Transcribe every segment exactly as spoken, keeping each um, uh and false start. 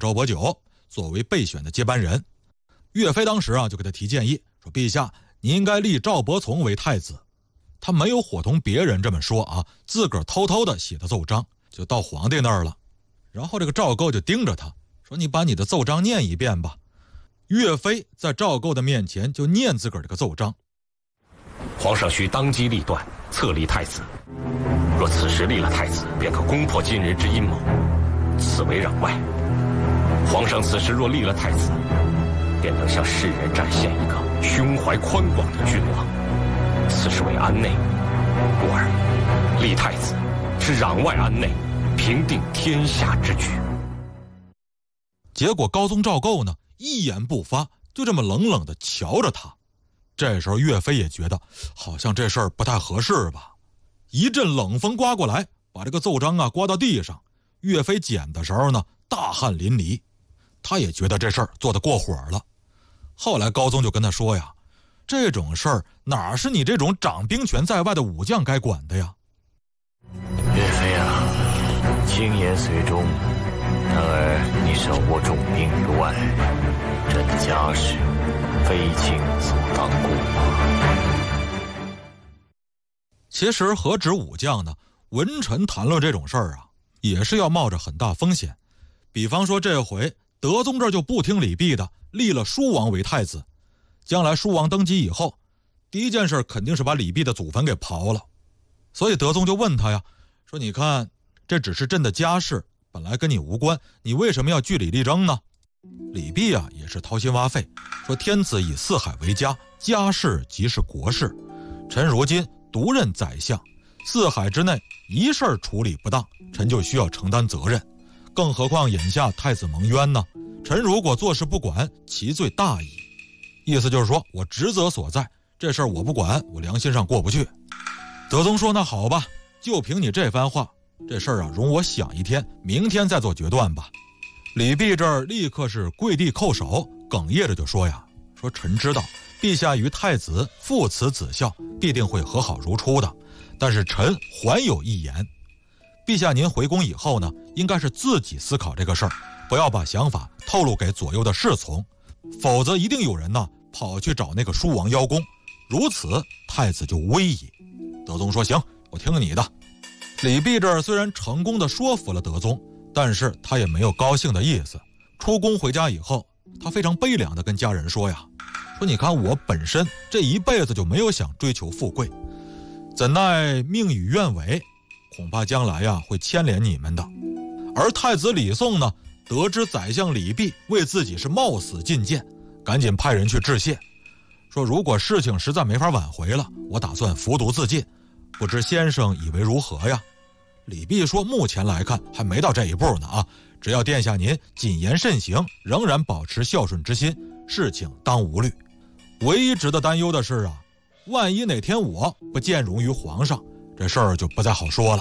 赵伯久作为备选的接班人。岳飞当时啊就给他提建议说：“陛下，你应该立赵伯从为太子。”他没有伙同别人这么说啊，自个儿偷偷的写的奏章就到皇帝那儿了。然后这个赵构就盯着他说：“你把你的奏章念一遍吧。”岳飞在赵构的面前就念自个儿这个奏章：“ 皇上须当机立断，册立太子。若此时立了太子，便可攻破今日之阴谋，此为攘外。皇上此时若立了太子，便能向世人展现一个胸怀宽广的君王，此是为安内。故而立太子是攘外安内，平定天下之举。” 结果高宗赵构呢一言不发，就这么冷冷地瞧着他。这时候岳飞也觉得好像这事儿不太合适吧，一阵冷风刮过来，把这个奏章啊刮到地上。岳飞捡的时候呢大汗淋漓，他也觉得这事儿做得过火了。后来高宗就跟他说呀：“这种事儿哪是你这种掌兵权在外的武将该管的呀？” 岳飞啊，轻言随中，然而你手握重兵于外，朕的家事非卿所当顾啊。 其实何止武将呢，文臣谈论这种事儿啊，也是要冒着很大风险。比方说这回德宗这就不听礼毕的，立了舒王为太子。将来舒王登基以后，第一件事肯定是把李泌的祖坟给刨了。所以德宗就问他呀，说你看这只是朕的家事，本来跟你无关，你为什么要据理力争呢？李泌啊也是掏心挖肺，说天子以四海为家，家事即是国事，臣如今独任宰相，四海之内一事儿处理不当，臣就需要承担责任。更何况眼下太子蒙冤呢，臣如果坐视不管，其罪大矣。意思就是说我职责所在，这事儿我不管，我良心上过不去。德宗说那好吧，就凭你这番话，这事儿啊容我想一天，明天再做决断吧。李泌这儿立刻是跪地叩首，哽咽着就说呀，说臣知道陛下与太子父慈子孝，必定会和好如初的，但是臣还有一言，陛下您回宫以后呢，应该是自己思考这个事儿，不要把想法透露给左右的侍从，否则一定有人呢跑去找那个舒王邀功，如此太子就危矣。德宗说行，我听你的。李泌这儿虽然成功的说服了德宗，但是他也没有高兴的意思。出宫回家以后，他非常悲凉的跟家人说呀，说你看我本身这一辈子就没有想追求富贵，怎奈命与愿违，恐怕将来呀会牵连你们的。而太子李诵呢，得知宰相李泌为自己是冒死进谏，赶紧派人去致谢，说如果事情实在没法挽回了，我打算服毒自尽，不知先生以为如何呀？李泌说目前来看还没到这一步呢啊，只要殿下您谨言慎行，仍然保持孝顺之心，事情当无虑。唯一值得担忧的是啊，万一哪天我不见容于皇上，这事儿就不再好说了。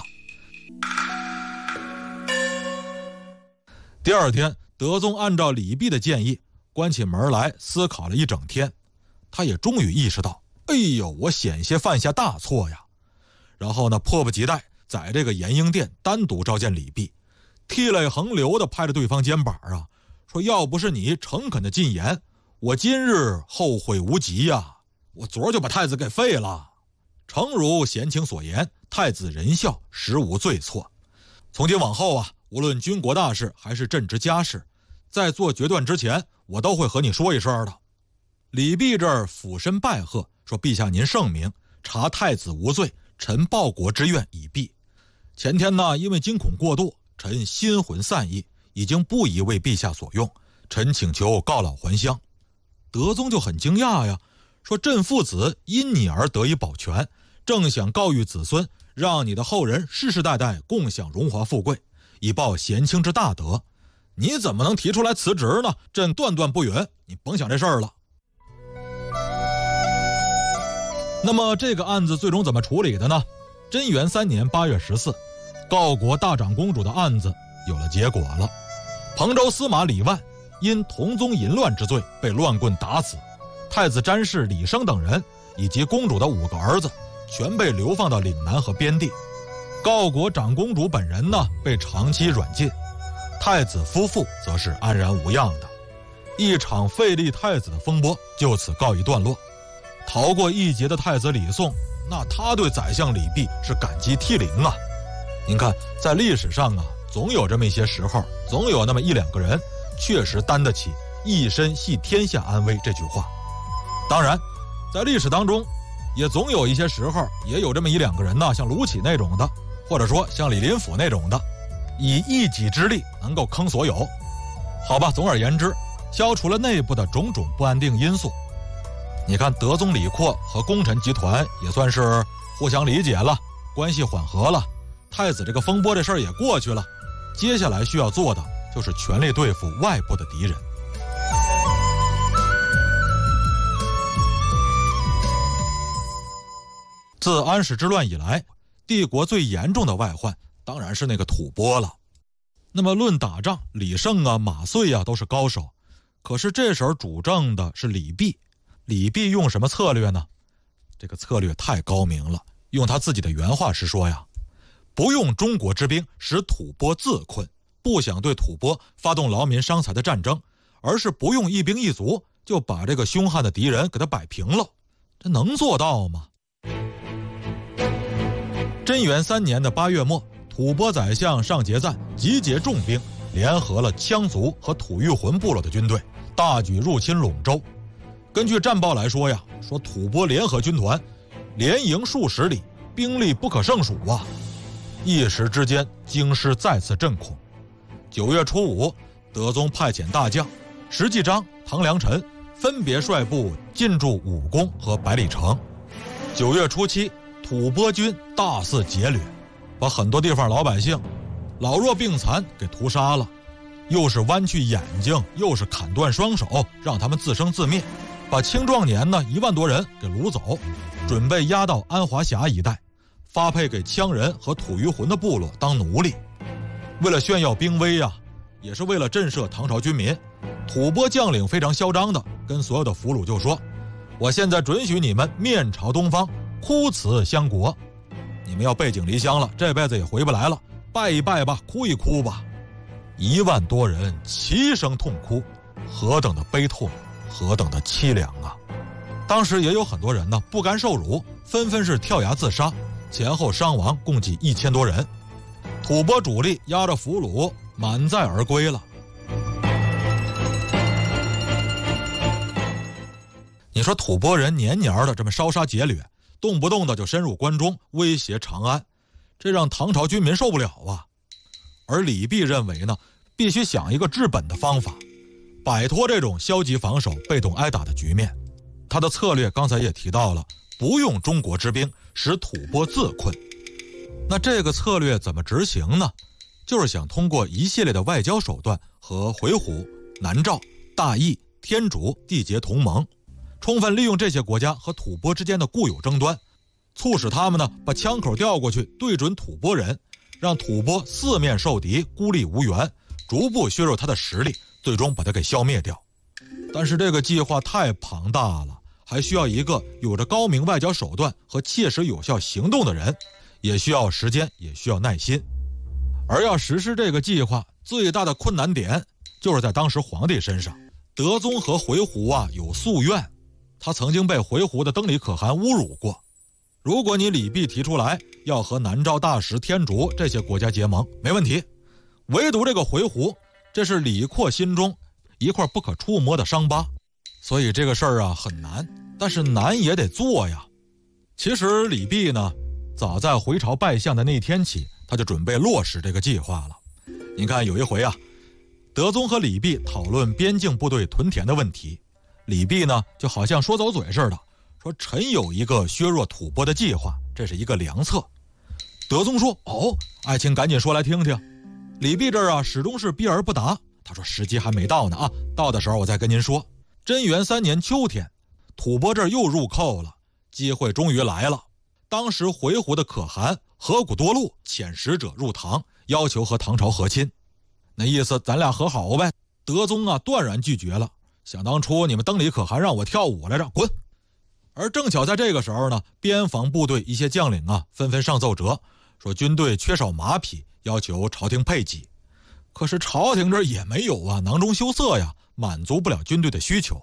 第二天，德宗按照李泌的建议关起门来思考了一整天，他也终于意识到，哎呦，我险些犯下大错呀。然后呢，迫不及待在这个延英殿单独召见李泌，涕泪横流的拍着对方肩膀啊，说要不是你诚恳的进言，我今日后悔无及呀，我昨儿就把太子给废了。诚如贤卿所言，太子仁孝，实无罪错。从今往后啊，无论军国大事还是朕之家事，在做决断之前，我都会和你说一声的。李泌这儿俯身拜贺，说陛下您圣明，查太子无罪，臣报国之愿已毕。前天呢，因为惊恐过度，臣心魂散逸，已经不宜为陛下所用，臣请求告老还乡。德宗就很惊讶呀，说朕父子因你而得以保全，正想告谕子孙，让你的后人世世代代共享荣华富贵，以报贤卿之大德，你怎么能提出来辞职呢？朕断断不允，你甭想这事儿了。那么这个案子最终怎么处理的呢？贞元三年八月十四，告国大长公主的案子有了结果了。彭州司马李万因同宗淫乱之罪被乱棍打死，太子詹事李生等人以及公主的五个儿子全被流放到岭南和边地。告国长公主本人呢被长期软禁， 太子夫妇则是安然无恙的。一场废立太子的风波就此告一段落。逃过一劫的太子李诵，那他对宰相李泌是感激涕零啊。您看，在历史上啊，总有这么一些时候，总有那么一两个人确实担得起一身系天下安危这句话。当然在历史当中也总有一些时候，也有这么一两个人呢，像卢杞那种的，或者说像李林甫那种的，以一己之力能够坑所有。好吧，总而言之，消除了内部的种种不安定因素，你看德宗李阔和功臣集团也算是互相理解了，关系缓和了，太子这个风波这事儿也过去了。接下来需要做的就是全力对付外部的敌人。自安史之乱以来，帝国最严重的外患当然是那个吐蕃了。那么论打仗，李胜啊、马遂啊都是高手，可是这时候主政的是李泌。李泌用什么策略呢？这个策略太高明了，用他自己的原话是说呀，不用中国之兵使吐蕃自困，不想对吐蕃发动劳民伤财的战争，而是不用一兵一卒就把这个凶悍的敌人给他摆平了。这能做到吗？贞元三年的八月末，吐蕃宰相上节赞集结重兵，联合了羌族和吐谷浑部落的军队，大举入侵陇州。根据战报来说呀，说吐蕃联合军团连营数十里，兵力不可胜数啊！一时之间，京师再次震恐。九月初五，德宗派遣大将石继章、唐良辰分别率部进驻武功和百里城。九月初七，吐蕃军大肆劫掠，把很多地方老百姓老弱病残给屠杀了，又是剜去眼睛，又是砍断双手，让他们自生自灭，把青壮年呢一万多人给掳走，准备押到安华峡一带，发配给羌人和吐谷浑的部落当奴隶。为了炫耀兵威啊，也是为了震慑唐朝军民，吐蕃将领非常嚣张的跟所有的俘虏就说，我现在准许你们面朝东方，哭辞相国，你们要背井离乡了，这辈子也回不来了，拜一拜吧，哭一哭吧。一万多人齐声痛哭，何等的悲痛，何等的凄凉啊！当时也有很多人呢不甘受辱，纷纷是跳崖自杀，前后伤亡共计一千多人。吐蕃主力押着俘虏满载而归了。你说吐蕃人年年的这么烧杀劫掠，动不动的就深入关中，威胁长安，这让唐朝军民受不了啊。而李泌认为呢，必须想一个治本的方法，摆脱这种消极防守、被动挨打的局面。他的策略刚才也提到了，不用中国之兵，使吐蕃自困。那这个策略怎么执行呢？就是想通过一系列的外交手段和回鹘、南诏、大邑、天竺缔结同盟，充分利用这些国家和吐蕃之间的固有争端，促使他们呢把枪口调过去对准吐蕃人，让吐蕃四面受敌，孤立无援，逐步削弱他的实力，最终把他给消灭掉。但是这个计划太庞大了，还需要一个有着高明外交手段和切实有效行动的人，也需要时间，也需要耐心。而要实施这个计划，最大的困难点就是在当时皇帝身上。德宗和回鹘啊有宿怨，他曾经被回鹘的登里可汗侮辱过。如果你李泌提出来要和南诏、大食、天竺这些国家结盟，没问题。唯独这个回鹘，这是李阔心中一块不可触摸的伤疤，所以这个事儿啊很难，但是难也得做呀。其实李泌呢，早在回朝拜相的那天起，他就准备落实这个计划了。您看有一回啊，德宗和李泌讨论边境部队屯田的问题，李泌呢就好像说走嘴似的，说臣有一个削弱吐蕃的计划，这是一个良策。德宗说，哦，爱卿赶紧说来听听。李泌这儿啊始终是避而不答，他说时机还没到呢啊，到的时候我再跟您说。贞元三年秋天，吐蕃这儿又入寇了，机会终于来了。当时回鹘的可汗河谷多禄遣使者入唐，要求和唐朝和亲，那意思咱俩和好呗。德宗啊断然拒绝了，想当初你们登里可汗让我跳舞来着，滚！而正巧在这个时候呢，边防部队一些将领啊纷纷上奏折，说军队缺少马匹，要求朝廷配给。 可是朝廷这也没有啊，囊中羞涩呀，满足不了军队的需求。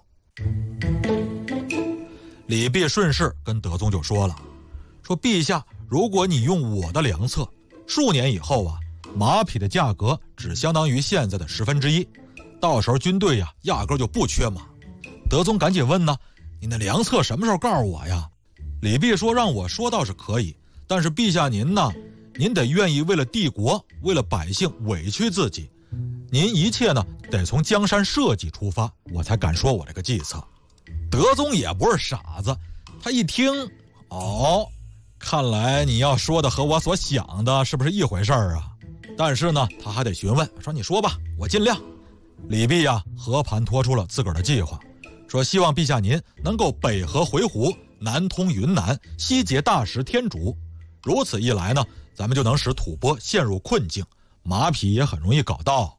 李泌顺势跟德宗就说了，说陛下，如果你用我的良策，数年以后啊，马匹的价格只相当于现在的十分之一，到时候军队呀压根就不缺马。德宗赶紧问呢，你那良策什么时候告诉我呀？李泌说，让我说倒是可以，但是陛下您呢，您得愿意为了帝国，为了百姓委屈自己，您一切呢得从江山社稷出发，我才敢说我这个计策。德宗也不是傻子，他一听，哦，看来你要说的和我所想的是不是一回事儿啊？但是呢，他还得询问，说你说吧，我尽量。李泌呀，和盘托出了自个儿的计划，说希望陛下您能够北河回鹘，南通云南，西结大石天竺，如此一来呢，咱们就能使吐蕃陷入困境，马匹也很容易搞到。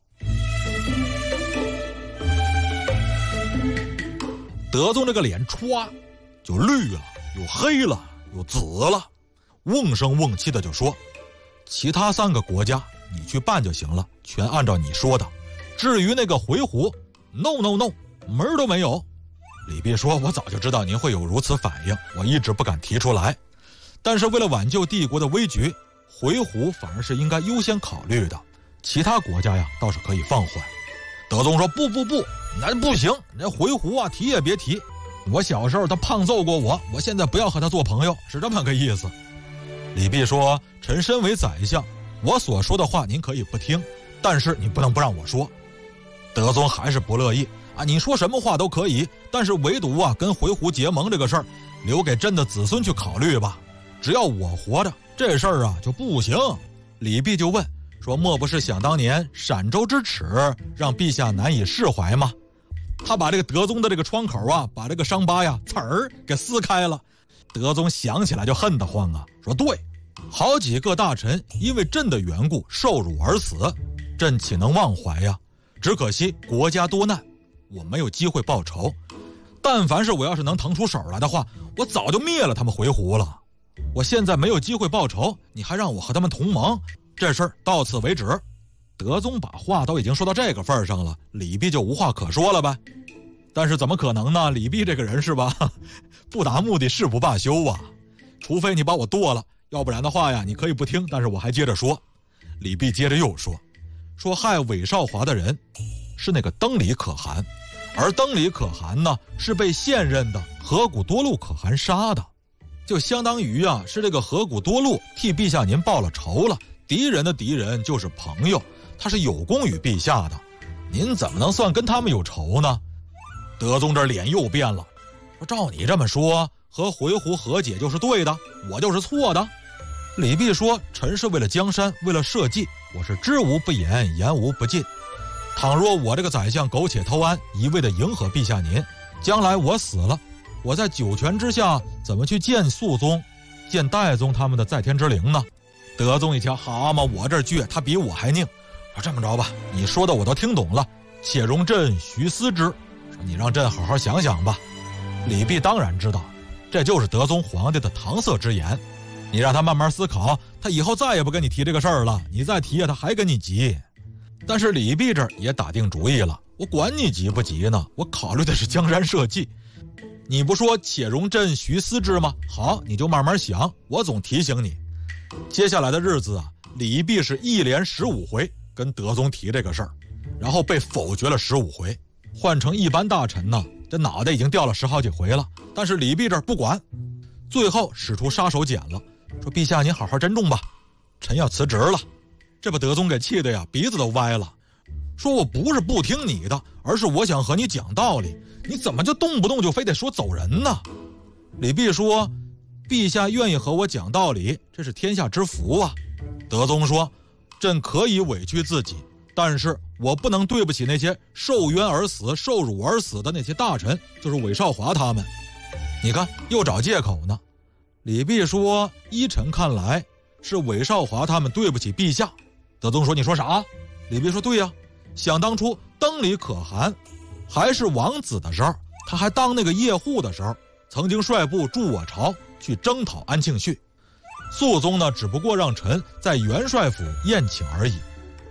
德宗这个脸歘就绿了，又黑了，又紫了，瓮声瓮气的就说，其他三个国家你去办就行了，全按照你说的，至于那个回鹘 no no no 门儿都没有。李泌说，我早就知道您会有如此反应，我一直不敢提出来，但是为了挽救帝国的危局，回鹘反而是应该优先考虑的，其他国家呀倒是可以放缓。德宗说，不不不，那不行，那回鹘啊提也别提，我小时候他胖揍过我，我现在不要和他做朋友，是这么个意思。李泌说，臣身为宰相，我所说的话您可以不听，但是你不能不让我说。德宗还是不乐意啊，你说什么话都可以，但是唯独啊跟回鹘结盟这个事儿留给朕的子孙去考虑吧，只要我活着，这事儿啊就不行。李泌就问说，莫不是想当年陕州之耻让陛下难以释怀吗？他把这个德宗的这个窗口啊，把这个伤疤呀刺儿给撕开了。德宗想起来就恨得慌啊，说对，好几个大臣因为朕的缘故受辱而死，朕岂能忘怀呀？只可惜国家多难，我没有机会报仇，但凡是我要是能腾出手来的话，我早就灭了他们回鹘了。我现在没有机会报仇，你还让我和他们同盟，这事儿到此为止。德宗把话都已经说到这个份上了，李泌就无话可说了呗。但是怎么可能呢？李泌这个人是吧，不达目的誓不罢休啊，除非你把我剁了，要不然的话呀，你可以不听，但是我还接着说。李泌接着又说，说害韦少华的人是那个登里可汗，而登里可汗呢是被现任的河谷多禄可汗杀的，就相当于啊是这个河谷多禄替陛下您报了仇了，敌人的敌人就是朋友，他是有功于陛下的，您怎么能算跟他们有仇呢？德宗这脸又变了，说照你这么说，和回鹘和解就是对的，我就是错的。李泌说，臣是为了江山，为了社稷，我是知无不言，言无不尽。倘若我这个宰相苟且偷安，一味的迎合陛下您，将来我死了，我在九泉之下怎么去见肃宗，见代宗他们的在天之灵呢？德宗一瞧，好嘛，我这倔，他比我还拧。说这么着吧，你说的我都听懂了，且容朕徐思之，说你让朕好好想想吧。李泌当然知道，这就是德宗皇帝的搪塞之言，你让他慢慢思考，他以后再也不跟你提这个事儿了，你再提他还跟你急。但是李泌这儿也打定主意了，我管你急不急呢，我考虑的是江山社稷。你不说且容朕徐思之吗？好，你就慢慢想，我总提醒你。接下来的日子啊，李泌是一连十五回跟德宗提这个事儿，然后被否决了十五回。换成一般大臣呢，这脑袋已经掉了十好几回了，但是李泌这儿不管，最后使出杀手锏了，说陛下您好好珍重吧，臣要辞职了。这把德宗给气得呀鼻子都歪了，说我不是不听你的，而是我想和你讲道理，你怎么就动不动就非得说走人呢？李泌说，陛下愿意和我讲道理，这是天下之福啊。德宗说，朕可以委屈自己，但是我不能对不起那些受冤而死、受辱而死的那些大臣，就是韦少华他们。你看又找借口呢。李泌说，依臣看来是韦少华他们对不起陛下。德宗说，你说啥？李泌说，对呀、啊，想当初登里可汗还是王子的时候，他还当那个叶护的时候，曾经率部驻我朝去征讨安庆绪。肃宗呢，只不过让臣在元帅府宴请而已。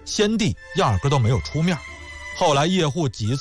先帝压根都没有出面。后来叶护几次